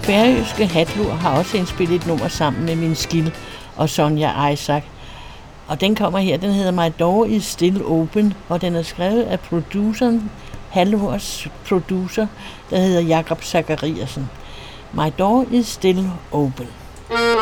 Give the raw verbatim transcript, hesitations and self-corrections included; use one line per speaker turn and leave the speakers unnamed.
Færøske Hatlur har også indspillet et nummer sammen med Min Skil og Sonja Isaac. Og den kommer her, den hedder My Door is Still Open, og den er skrevet af produceren, Hatlurs producer, der hedder Jakob Zachariasen. My Door is Still Open.